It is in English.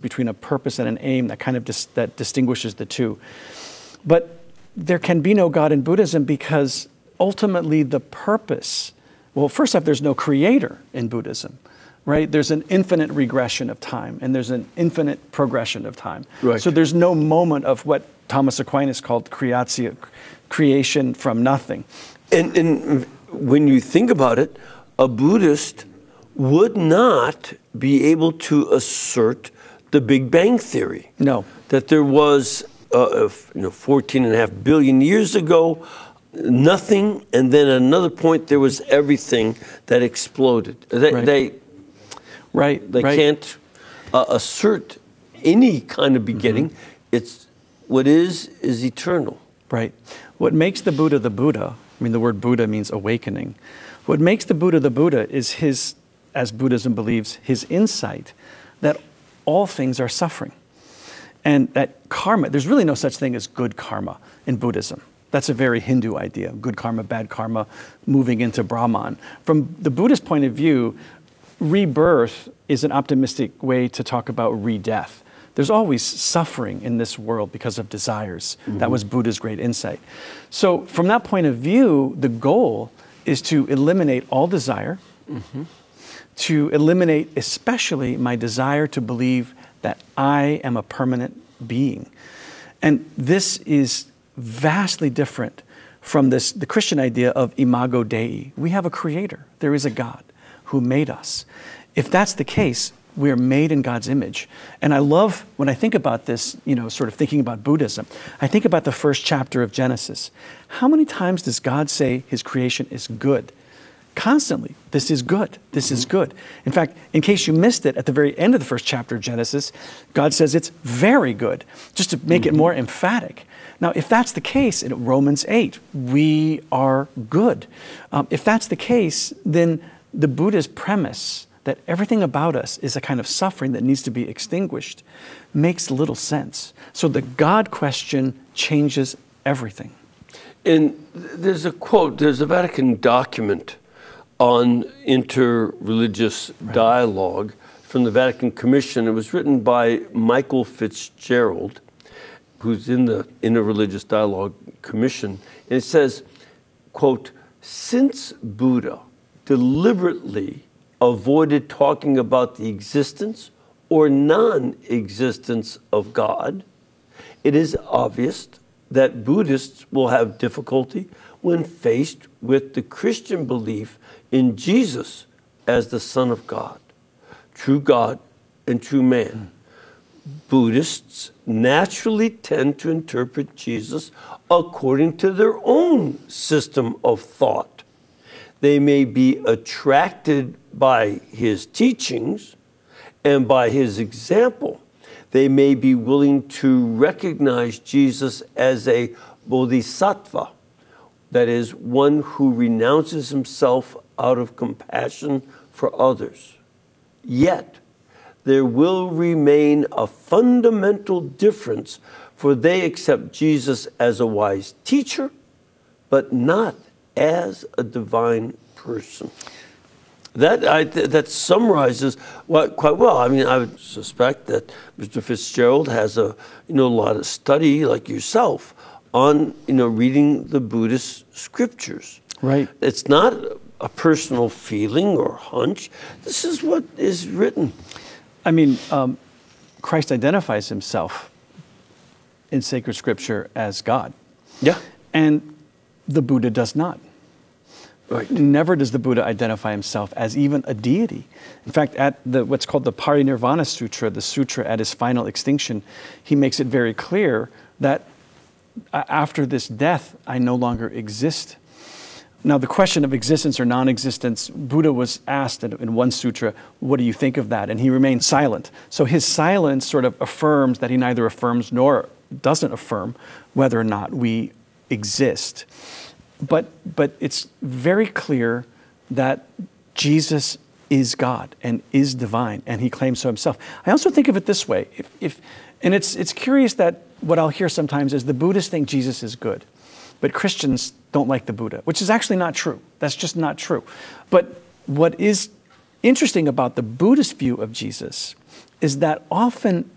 between a purpose and an aim that kind of that distinguishes the two. But there can be no God in Buddhism because ultimately the purpose, well, first off, there's no creator in Buddhism, right? There's an infinite regression of time and there's an infinite progression of time. Right. So there's no moment of what Thomas Aquinas called creation from nothing. And when you think about it, a Buddhist would not be able to assert the Big Bang Theory. No. That there was, 14.5 billion years ago, nothing, and then at another point there was everything that exploded. They can't assert any kind of beginning. It's what is eternal. Right. What makes the Buddha, I mean, the word Buddha means awakening. What makes the Buddha is his, as Buddhism believes, his insight that all things are suffering. And that karma, there's really no such thing as good karma in Buddhism. That's a very Hindu idea, good karma, bad karma, moving into Brahman. From the Buddhist point of view, rebirth is an optimistic way to talk about re-death. There's always suffering in this world because of desires. Mm-hmm. That was Buddha's great insight. So from that point of view, the goal is to eliminate all desire, mm-hmm. to eliminate especially my desire to believe that I am a permanent being. And this is vastly different from the Christian idea of imago Dei. We have a creator. There is a God who made us. If that's the case, we are made in God's image. And I love, when I think about this, sort of thinking about Buddhism, I think about the first chapter of Genesis. How many times does God say his creation is good? Constantly, this is good, this is good. In fact, in case you missed it, at the very end of the first chapter of Genesis, God says it's very good, just to make it more emphatic. Now, if that's the case, in Romans 8, we are good. If that's the case, then the Buddha's premise that everything about us is a kind of suffering that needs to be extinguished makes little sense. So the God question changes everything. And there's a quote, there's a Vatican document on interreligious dialogue from the Vatican Commission. It was written by Michael Fitzgerald, who's in the Interreligious Dialogue Commission. And it says, quote, since Buddha deliberately avoided talking about the existence or non-existence of God, it is obvious that Buddhists will have difficulty when faced with the Christian belief in Jesus as the Son of God and true man. Buddhists naturally tend to interpret Jesus according to their own system of thought. They may be attracted by his teachings and by his example. They may be willing to recognize Jesus as a bodhisattva, that is, one who renounces himself out of compassion for others. Yet, there will remain a fundamental difference, for they accept Jesus as a wise teacher, but not as a divine person. That summarizes quite well. I mean, I would suspect that Mr. Fitzgerald has a lot of study, like yourself, on reading the Buddhist scriptures. Right. It's not a personal feeling or hunch. This is what is written. I mean, Christ identifies himself in sacred scripture as God. Yeah. And the Buddha does not. Right. Never does the Buddha identify himself as even a deity. In fact, at what's called the Parinirvana Sutra, the sutra at his final extinction, he makes it very clear that after this death, I no longer exist. Now, the question of existence or non-existence, Buddha was asked in one sutra, what do you think of that? And he remained silent. So his silence sort of affirms that he neither affirms nor doesn't affirm whether or not we exist. But it's very clear that Jesus is God and is divine, and he claims so himself. I also think of it this way, and it's curious that what I'll hear sometimes is the Buddhists think Jesus is good, but Christians don't like the Buddha, which is actually not true. That's just not true. But what is interesting about the Buddhist view of Jesus is that often